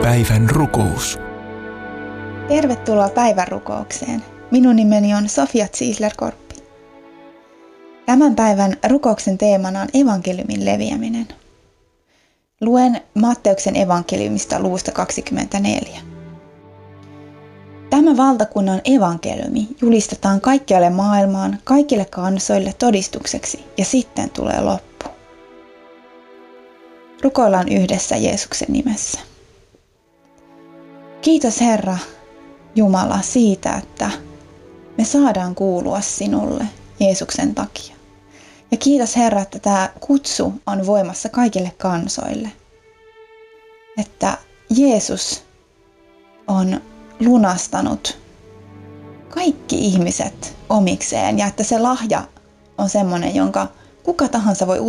Päivän rukous. Tervetuloa päivän rukoukseen. Minun nimeni on Sofia Ziesler-Korppi. Tämän päivän rukouksen teemana on evankeliumin leviäminen. Luen Matteuksen evankeliumista luvusta 24. Tämä valtakunnan evankeliumi julistetaan kaikkialle maailmaan, kaikille kansoille todistukseksi, ja sitten tulee loppu. Rukoillaan yhdessä Jeesuksen nimessä. Kiitos Herra Jumala siitä, että me saadaan kuulua sinulle Jeesuksen takia. Ja kiitos Herra, että tämä kutsu on voimassa kaikille kansoille. Että Jeesus on lunastanut kaikki ihmiset omikseen ja että se lahja on semmoinen, jonka kuka tahansa voi